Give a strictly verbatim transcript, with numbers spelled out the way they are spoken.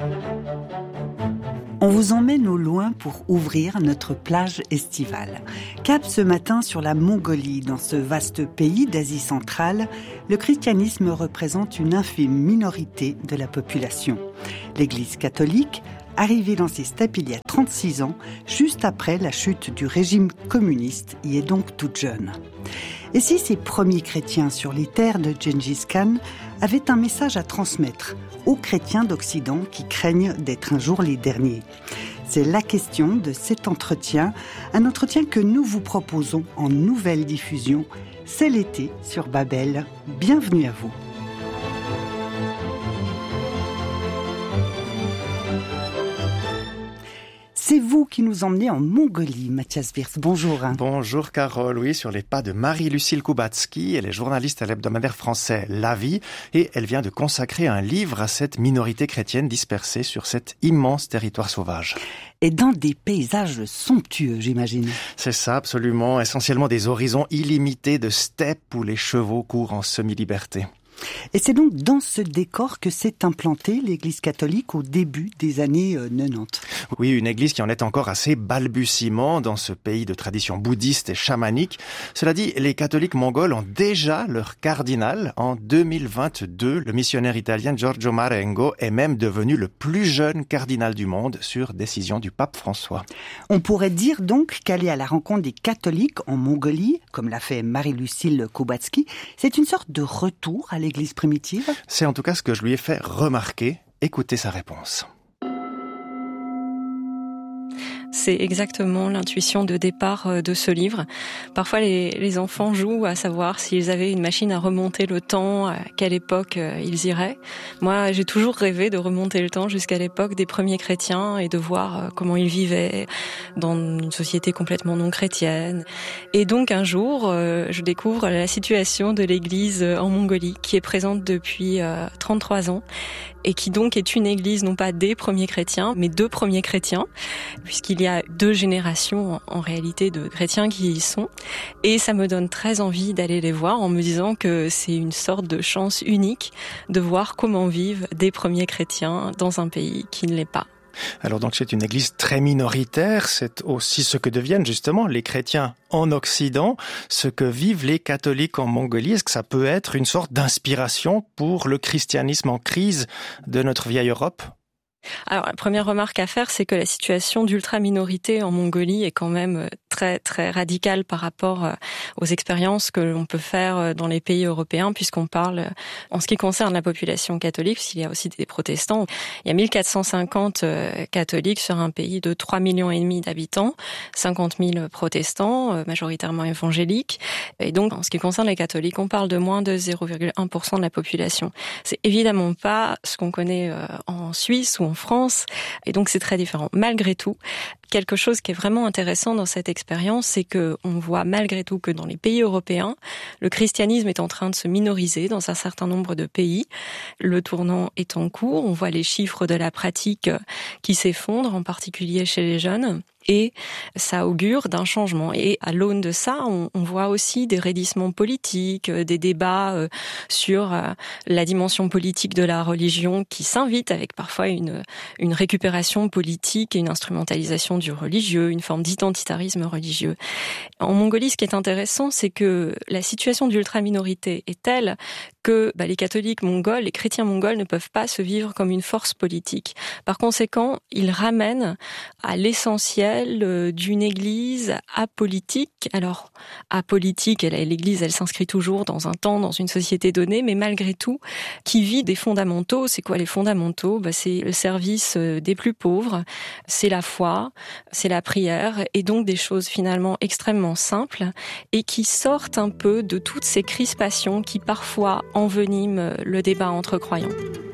On vous emmène au loin pour ouvrir notre plage estivale. Cap ce matin sur la Mongolie. Dans ce vaste pays d'Asie centrale, le christianisme représente une infime minorité de la population. L'Église catholique, arrivée dans ces steppes il y a trente-six ans, juste après la chute du régime communiste, y est donc toute jeune. Et si ces premiers chrétiens sur les terres de Gengis Khan avaient un message à transmettre aux chrétiens d'Occident qui craignent d'être un jour les derniers? C'est la question de cet entretien, un entretien que nous vous proposons en nouvelle diffusion. C'est l'été sur Babel. Bienvenue à vous. C'est vous qui nous emmenez en Mongolie, Mathias Wirtz. Bonjour. Bonjour Carole, oui, sur les pas de Marie-Lucille Koubatsky. Elle est journaliste à l'hebdomadaire français La Vie et elle vient de consacrer un livre à cette minorité chrétienne dispersée sur cet immense territoire sauvage. Et dans des paysages somptueux, j'imagine. C'est ça, absolument. Essentiellement des horizons illimités de steppes où les chevaux courent en semi-liberté. Et c'est donc dans ce décor que s'est implantée l'Église catholique au début des années quatre-vingt-dix. Oui, une église qui en est encore assez balbutiement dans ce pays de tradition bouddhiste et chamanique. Cela dit, les catholiques mongols ont déjà leur cardinal. En deux mille vingt-deux, le missionnaire italien Giorgio Marengo est même devenu le plus jeune cardinal du monde sur décision du pape François. On pourrait dire donc qu'aller à la rencontre des catholiques en Mongolie, comme l'a fait Marie-Lucille Koubatsky, c'est une sorte de retour à l'Église primitive? C'est en tout cas ce que je lui ai fait remarquer. Écoutez sa réponse. C'est exactement l'intuition de départ de ce livre. Parfois, les, les enfants jouent à savoir s'ils avaient une machine à remonter le temps, à quelle époque ils iraient. Moi, j'ai toujours rêvé de remonter le temps jusqu'à l'époque des premiers chrétiens et de voir comment ils vivaient dans une société complètement non chrétienne. Et donc, un jour, je découvre la situation de l'Église en Mongolie, qui est présente depuis trente-trois ans. Et qui donc est une église, non pas des premiers chrétiens, mais deux premiers chrétiens, puisqu'il y a deux générations en réalité de chrétiens qui y sont. Et ça me donne très envie d'aller les voir en me disant que c'est une sorte de chance unique de voir comment vivent des premiers chrétiens dans un pays qui ne l'est pas. Alors donc c'est une église très minoritaire, c'est aussi ce que deviennent justement les chrétiens en Occident, ce que vivent les catholiques en Mongolie. Est-ce que ça peut être une sorte d'inspiration pour le christianisme en crise de notre vieille Europe ? Alors, la première remarque à faire, c'est que la situation d'ultra-minorité en Mongolie est quand même très, très radicale par rapport aux expériences que l'on peut faire dans les pays européens, puisqu'on parle, en ce qui concerne la population catholique, puisqu'il y a aussi des protestants. Il y a mille quatre cent cinquante catholiques sur un pays de trois millions et demi d'habitants, cinquante mille protestants, majoritairement évangéliques. Et donc, en ce qui concerne les catholiques, on parle de moins de zéro virgule un pour cent de la population. C'est évidemment pas ce qu'on connaît en Suisse ou en France, et donc c'est très différent. Malgré tout, quelque chose qui est vraiment intéressant dans cette expérience, c'est que on voit malgré tout que dans les pays européens, le christianisme est en train de se minoriser dans un certain nombre de pays. Le tournant est en cours, on voit les chiffres de la pratique qui s'effondrent, en particulier chez les jeunes. Et ça augure d'un changement. Et à l'aune de ça, on, on voit aussi des raidissements politiques, des débats euh, sur euh, la dimension politique de la religion qui s'invitent avec parfois une, une récupération politique et une instrumentalisation du religieux, une forme d'identitarisme religieux. En Mongolie, ce qui est intéressant, c'est que la situation d'ultra-minorité est telle que bah, les catholiques mongols, les chrétiens mongols ne peuvent pas se vivre comme une force politique. Par conséquent, ils ramènent à l'essentiel d'une église apolitique. Alors, apolitique, elle, l'église, elle s'inscrit toujours dans un temps, dans une société donnée, mais malgré tout, qui vit des fondamentaux. C'est quoi les fondamentaux ? Bah, c'est le service des plus pauvres, c'est la foi, c'est la prière, et donc des choses finalement extrêmement simples et qui sortent un peu de toutes ces crispations qui parfois enveniment le débat entre croyants.